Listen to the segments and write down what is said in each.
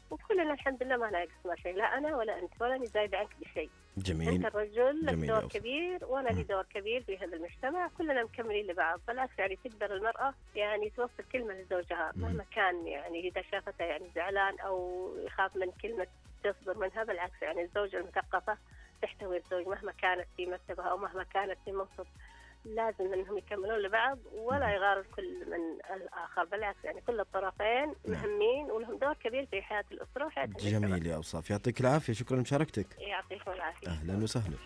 وكلنا الحمد لله ما ناقصنا شيء، لا أنا ولا أنت ولا أنا زايد عنك بشيء. جميل. أنت الرجل لك دور أوصى. كبير وأنا لي دور كبير في هذا المجتمع، كلنا مكملين لبعض. بالعكس يعني تقدر المرأة يعني توصل كلمة لزوجها مهما كان، يعني إذا شافته يعني زعلان أو يخاف من كلمة تصبر منها. بالعكس يعني الزوجة المثقفة تحتوي الزوج مهما كانت في مرتبة أو مهما كانت في منصب، لازم انهم يكملون لبعض ولا يغاروا كل من الاخر. بالعكس يعني كل الطرفين مهمين ولهم دور كبير في حياه الاسره وحياه المجتمع. جميل يا أوصاف، يعطيك العافية، شكرا لمشاركتك. يعطيكم العافيه. أهلا وسهلا.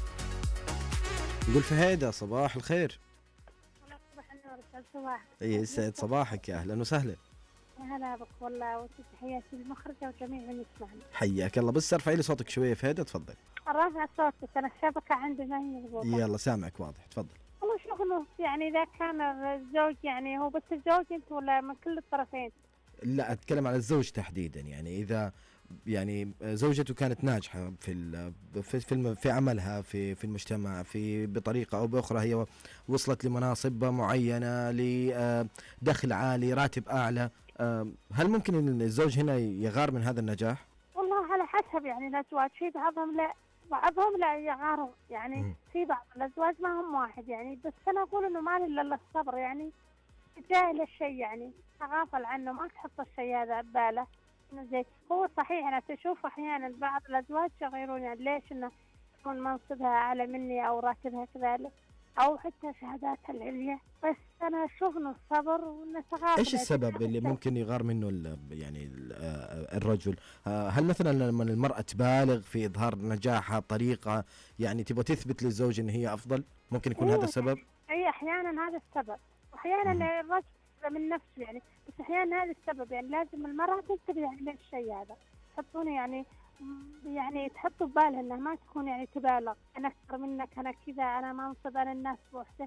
نقول فهيدة صباح الخير. صباح النور، يسعد صباحك. يسعد صباحك، يا أهلا وسهلا. هلا بك والله، وتحياتي للمخرجة وجميع من يسمعني. حياك الله، بس ارفعي لي صوتك شوية فهيدة، تفضل. الرافع صوتك، أنا الشبكة عندي ما هي مضبوطة. يلا سامعك واضح، تفضل. والله شغله يعني إذا كان الزوج يعني هو بس الزوج أنت ولا من كل الطرفين؟ لا أتكلم على الزوج تحديدا، يعني إذا يعني زوجته كانت ناجحة في عملها في المجتمع في بطريقة أو بأخرى، هي وصلت لمناصب معينة، لدخل عالي، راتب أعلى، هل ممكن أن الزوج هنا يغار من هذا النجاح؟ والله على حسب يعني الأزواج، في بعضهم لا يغاروا يعني. في بعض الأزواج ما هم واحد يعني، بس أنا أقول إنه ما إلا الصبر يعني جاهل الشيء، يعني تغافل عنه، ما تحط الشيء هذا بباله. زي هو صحيح أنا تشوف أحيانا بعض الأزواج يغيرون، يعني ليش إنه يكون منصبها أعلى مني أو راتبها كذلك أو حتى شهاداتها العليا، بس أنا أشوف إنه الصبر ونتغافل. إيش السبب اللي ممكن يغار منه يعني الرجل؟ هل مثلا لما المرأة تبالغ في إظهار نجاحها بطريقة يعني تبغى تثبت للزوج إن هي أفضل، ممكن يكون هذا السبب؟ أي أحيانا هذا السبب، وأحيانا الرجل من نفسه يعني، بس أحيانا هذا السبب يعني لازم المرأة تنتبه يعني للشيء هذا. تحطونه يعني تحطوا ببالها انها ما تكون يعني تبالغ، انا اكثر منك، انا كذا، انا منصب، انا الناس بوحده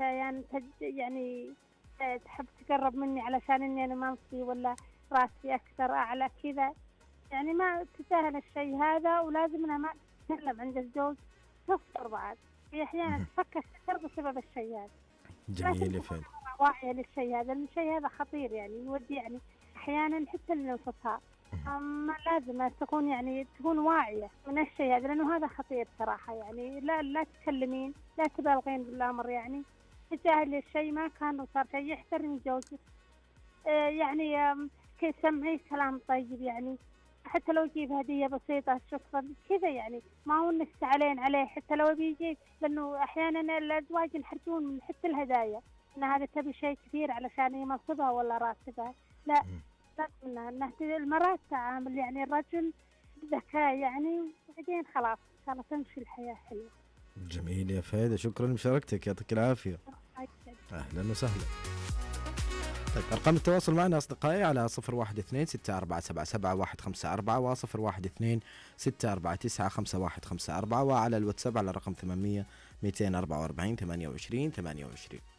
يعني تحب تقرب مني علشان اني انا منصبي ولا راسي اكثر اعلى كذا، يعني ما تتجاهل الشيء هذا. ولازم انها ما تتكلم عند الزوج، تصبر بعد، في احيانا تفكر كثير بسبب الشيء هذا. جميل فعلا. واعية للشيء هذا، الشيء هذا خطير يعني، يودي يعني احيانا حتى للانفصال. ما لازم تكون واعية من الشيء هذا، لأنه هذا خطير صراحة يعني. لا تتكلمين، لا تبالغين بالأمر يعني، تجاهل الشيء ما كان صار شيء، يحترم زوجك يعني كي سمعي كلام طيب يعني، حتى لو يجيب هدية بسيطة شكرا كذا يعني، ما هو انك تعلين عليه حتى لو بيجي، لأنه أحيانا الأزواج ينحرجون من حتى الهدايا، إن هذا تبي شيء كثير علشان يمنصبها ولا راتبها. لا، أن المرأة تعامل يعني الرجل بذكاء يعني، وبعدين خلاص تمشي الحياة حلوة. جميل يا فهيدة، شكرا لمشاركتك، يعطيك العافية. أهلا وسهلا. طيب أرقام التواصل معنا أصدقائي على 0126477154 و01264951515 وعلى الواتساب على رقم 800 244 28 28.